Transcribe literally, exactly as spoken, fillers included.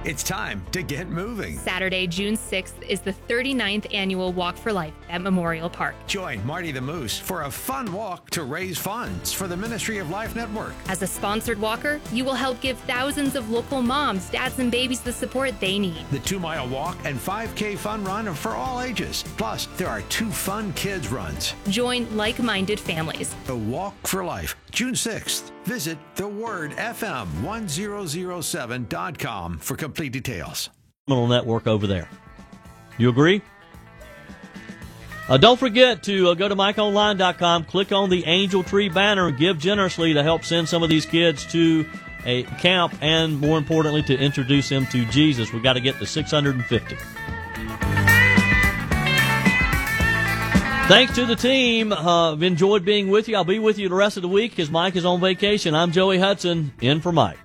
It's time to get moving. Saturday, June sixth is the thirty-ninth annual Walk for Life at Memorial Park. Join Marty the Moose for a fun walk to raise funds for the Ministry of Life Network. As a sponsored walker, you will help give thousands of local moms, dads, and babies the support they need. The two-mile walk and five K fun run are for all ages. Plus, there are two fun kids runs. Join like-minded families. The Walk for Life, June sixth. Visit the word F M one thousand seven dot com for complete details. Network over there. You agree? Uh, don't forget to uh, go to mike online dot com, click on the Angel Tree banner, and give generously to help send some of these kids to a camp and, more importantly, to introduce them to Jesus. We've got to get to six hundred fifty. Thanks to the team. Uh, I've enjoyed being with you. I'll be with you the rest of the week because Mike is on vacation. I'm Joey Hudson, in for Mike.